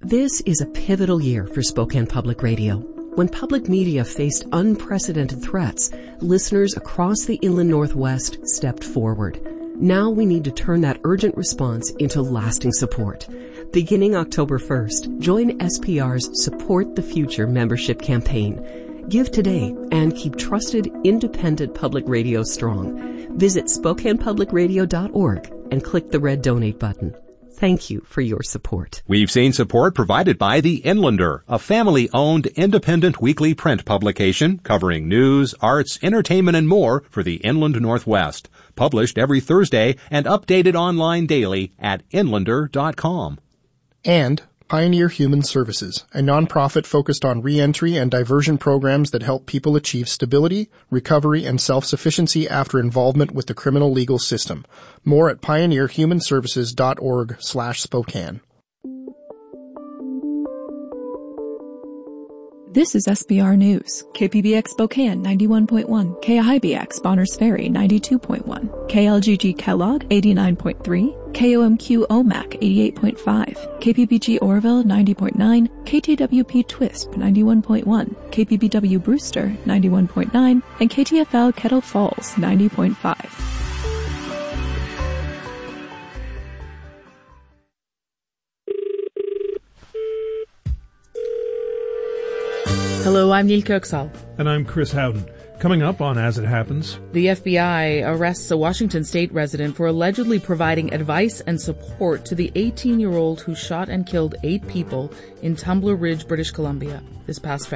This is a pivotal year for Spokane Public Radio. When public media faced unprecedented threats, listeners across the Inland Northwest stepped forward. Now we need to turn that urgent response into lasting support. Beginning October 1st, join SPR's Support the Future membership campaign. Give today and keep trusted, independent public radio strong. Visit SpokanePublicRadio.org and click the red donate button. Thank you for your support. We've seen support provided by The Inlander, a family-owned independent weekly print publication covering news, arts, entertainment, and more for the Inland Northwest. Published every Thursday and updated online daily at inlander.com. And Pioneer Human Services, a nonprofit focused on reentry and diversion programs that help people achieve stability, recovery, and self-sufficiency after involvement with the criminal legal system. More at pioneerhumanservices.org/Spokane. This is SBR News, KPBX Spokane 91.1, KIBX Bonners Ferry 92.1, KLGG Kellogg 89.3, KOMQ Omak 88.5, KPBG Orville 90.9, KTWP Twisp 91.1, KPBW Brewster 91.9, and KTFL Kettle Falls 90.5. Hello, I'm Neil Kirksall. And I'm Chris Howden. Coming up on As It Happens. The FBI arrests a Washington state resident for allegedly providing advice and support to the 18-year-old who shot and killed 8 people in Tumbler Ridge, British Columbia this past February.